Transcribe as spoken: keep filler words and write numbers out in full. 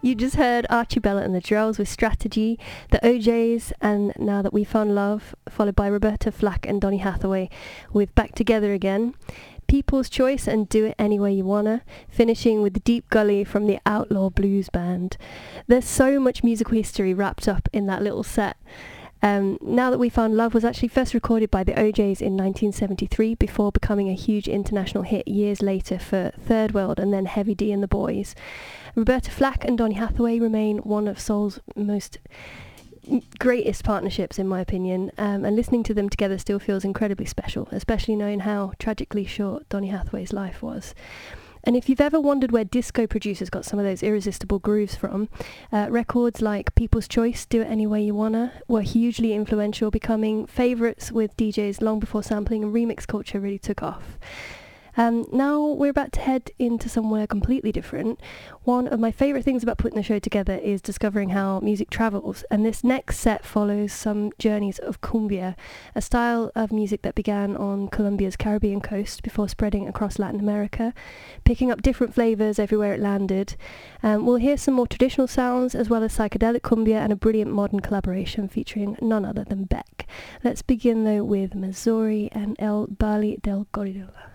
You just heard Archie Bella and the Drells with Strategy, the O Js, and Now That We Found Love, followed by Roberta Flack and Donny Hathaway with Back Together Again, People's Choice and Do It Any Way You Wanna, finishing with Deep Gully from the Outlaw Blues Band. There's so much musical history wrapped up in that little set. Um, Now That We Found Love was actually first recorded by the O Js in nineteen seventy-three before becoming a huge international hit years later for Third World and then Heavy D and the Boys. Roberta Flack and Donny Hathaway remain one of soul's most greatest partnerships in my opinion, um, and listening to them together still feels incredibly special, especially knowing how tragically short Donny Hathaway's life was. And if you've ever wondered where disco producers got some of those irresistible grooves from, uh, records like People's Choice, Do It Any Way You Wanna were hugely influential, becoming favourites with D Js long before sampling and remix culture really took off. Um, now we're about to head into somewhere completely different. One of my favourite things about putting the show together is discovering how music travels, and this next set follows some journeys of cumbia, a style of music that began on Colombia's Caribbean coast before spreading across Latin America, picking up different flavours everywhere it landed. Um, we'll hear some more traditional sounds as well as psychedelic cumbia and a brilliant modern collaboration featuring none other than Beck. Let's begin though with Missouri and El Bali del Gorilla.